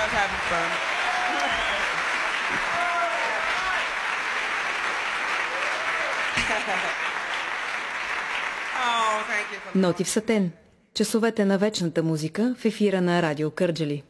was having fun. Ноти в сатен. Часовете на вечната музика в ефира на Радио Кърджали.